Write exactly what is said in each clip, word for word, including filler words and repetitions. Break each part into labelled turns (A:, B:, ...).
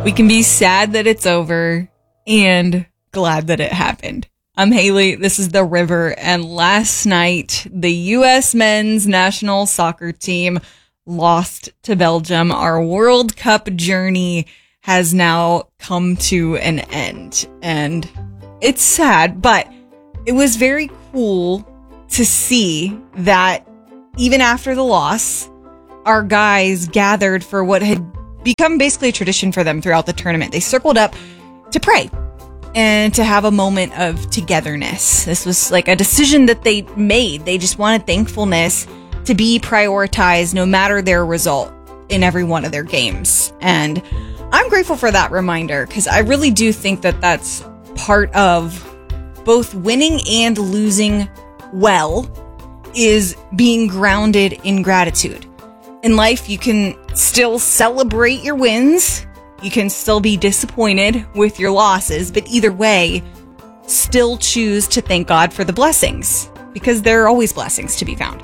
A: We can be sad that it's over and glad that it happened. I'm Haley. This is The River. And last night, the U S men's national soccer team lost to Belgium. Our World Cup journey has now come to an end. And it's sad, but it was very cool to see that even after the loss, our guys gathered for what had become basically a tradition for them throughout the tournament. They circled up to pray and to have a moment of togetherness. This was like a decision that they made. They just wanted thankfulness to be prioritized no matter their result in every one of their games. And I'm grateful for that reminder because I really do think that that's part of both winning and losing well is being grounded in gratitude. In life, you can still celebrate your wins. You can still be disappointed with your losses, but either way, still choose to thank God for the blessings, because there are always blessings to be found.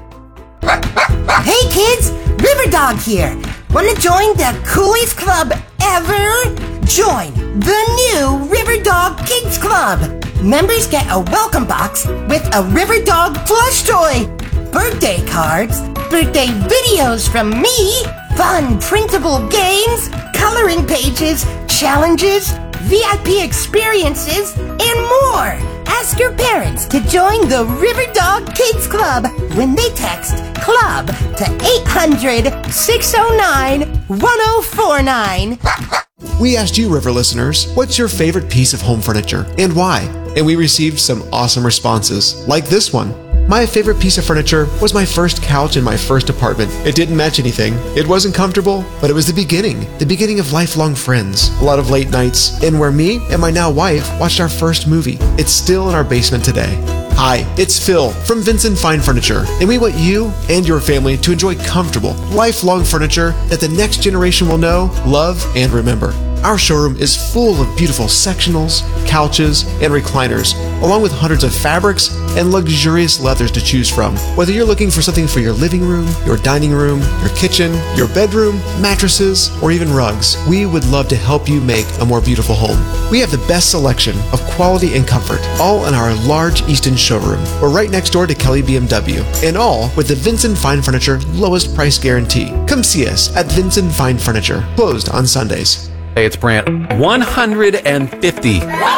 B: Hey kids, River Dog here. Want to join the coolest club ever? Join the new River Dog Kids Club. Members get a welcome box with a River Dog plush toy, birthday cards, birthday videos from me, fun printable games, coloring pages, challenges, V I P experiences, and more. Ask your parents to join the River Dog Kids Club when they text CLUB to eight hundred, six oh nine, one oh four nine.
C: We asked you, River listeners, what's your favorite piece of home furniture and why? And we received some awesome responses, like this one. My favorite piece of furniture was my first couch in my first apartment. It didn't match anything. It wasn't comfortable, but it was the beginning. The beginning of lifelong friends. A lot of late nights, and where me and my now wife watched our first movie. It's still in our basement today. Hi, it's Phil from Vincent Fine Furniture, and we want you and your family to enjoy comfortable, lifelong furniture that the next generation will know, love, and remember. Our showroom is full of beautiful sectionals, couches, and recliners, along with hundreds of fabrics and luxurious leathers to choose from. Whether you're looking for something for your living room, your dining room, your kitchen, your bedroom, mattresses, or even rugs, we would love to help you make a more beautiful home. We have the best selection of quality and comfort, all in our large Easton showroom. We're right next door to Kelly B M W, and all with the Vincent Fine Furniture lowest price guarantee. Come see us at Vincent Fine Furniture, closed on Sundays.
D: Hey, it's Brant. one hundred fifty.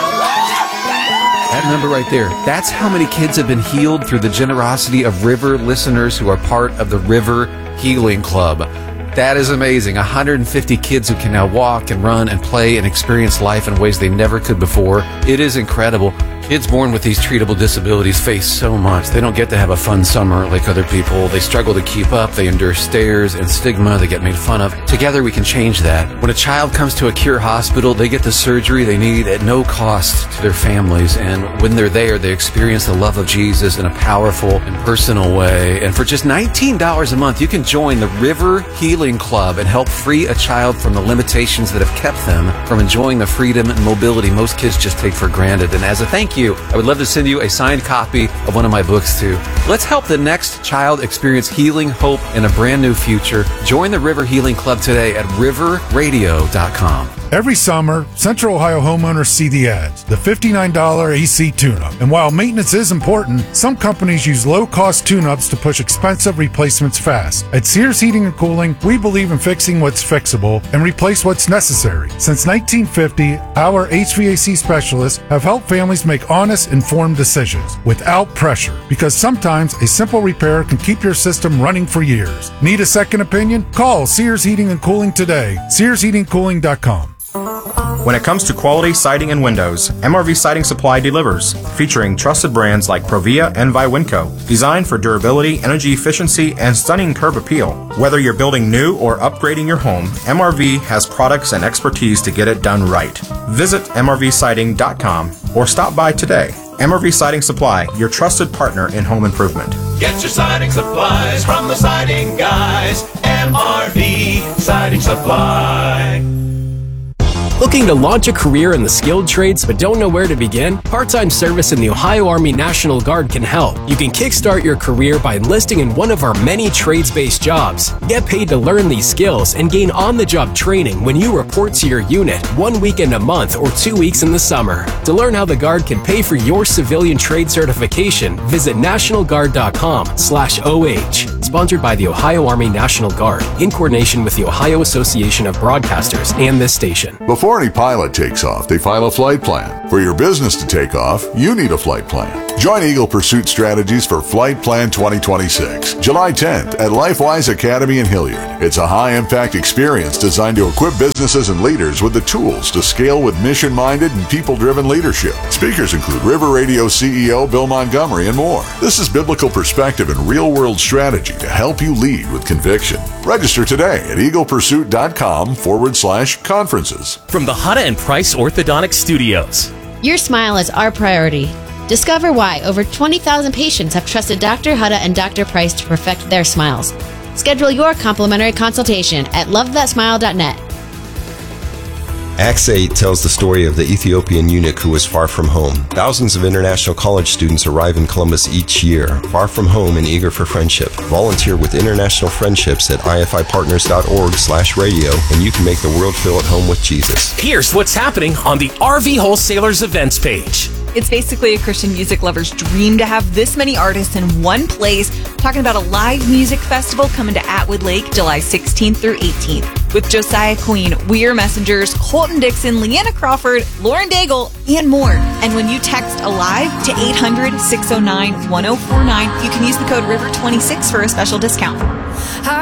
D: That number right there, that's how many kids have been healed through the generosity of River listeners who are part of the River Healing Club. That is amazing. one hundred fifty kids who can now walk and run and play and experience life in ways they never could before. It is incredible. Kids born with these treatable disabilities face so much. They don't get to have a fun summer like other people. They struggle to keep up. They endure stares and stigma. They get made fun of. Together, we can change that. When a child comes to a Cure hospital, they get the surgery they need at no cost to their families. And when they're there, they experience the love of Jesus in a powerful and personal way. And for just nineteen dollars a month, you can join the River Healing Club and help free a child from the limitations that have kept them from enjoying the freedom and mobility most kids just take for granted. And as a thank you, I would love to send you a signed copy of one of my books too. Let's help the next child experience healing, hope, and a brand new future. Join the River Healing Club today at river radio dot com.
E: Every summer, Central Ohio homeowners see the ads, the fifty-nine dollars A C tune-up. And while maintenance is important, some companies use low-cost tune-ups to push expensive replacements fast. At Sears Heating and Cooling, we believe in fixing what's fixable and replace what's necessary. Since nineteen fifty, our H V A C specialists have helped families make honest, informed decisions without pressure, because sometimes a simple repair can keep your system running for years. Need a second opinion? Call Sears Heating and Cooling today. sears heating cooling dot com.
F: When it comes to quality siding and windows, M R V Siding Supply delivers, featuring trusted brands like Provia and Viwinco, designed for durability, energy efficiency, and stunning curb appeal. Whether you're building new or upgrading your home, M R V has products and expertise to get it done right. Visit M R V siding dot com or stop by today. M R V Siding Supply, your trusted partner in home improvement.
G: Get your siding supplies from the siding guys. M R V Siding Supply.
H: Looking to launch a career in the skilled trades but don't know where to begin? Part-time service in the Ohio Army National Guard can help. You can kickstart your career by enlisting in one of our many trades-based jobs. Get paid to learn these skills and gain on-the-job training when you report to your unit one weekend a month or two weeks in the summer. To learn how the Guard can pay for your civilian trade certification, visit national guard dot com slash O H. Sponsored by the Ohio Army National Guard in coordination with the Ohio Association of Broadcasters and this station.
I: Before any pilot takes off, they file a flight plan. For your business to take off, you need a flight plan. Join Eagle Pursuit Strategies for Flight Plan twenty twenty-six, July tenth at LifeWise Academy in Hilliard. It's a high-impact experience designed to equip businesses and leaders with the tools to scale with mission-minded and people-driven leadership. Speakers include River Radio C E O Bill Montgomery and more. This is biblical perspective and real-world strategy to help you lead with conviction. Register today at eaglepursuit.com forward slash conferences.
J: From the Hutta and Price Orthodontic Studios.
K: Your smile is our priority. Discover why over twenty thousand patients have trusted Doctor Hutta and Doctor Price to perfect their smiles. Schedule your complimentary consultation at love that smile dot net.
L: Acts eight tells the story of the Ethiopian eunuch who was far from home. Thousands of international college students arrive in Columbus each year, far from home and eager for friendship. Volunteer with International Friendships at I F I partners dot org slash radio, and you can make the world feel at home with Jesus.
J: Here's what's happening on the R V Wholesalers events page.
A: It's basically a Christian music lover's dream to have this many artists in one place, talking about a live music festival coming to Atwood Lake July sixteenth through eighteenth. With Josiah Queen, We Are Messengers, Colton Dixon, Leanna Crawford, Lauren Daigle, and more. And when you text ALIVE to eight hundred, six oh nine, one oh four nine, you can use the code river twenty-six for a special discount.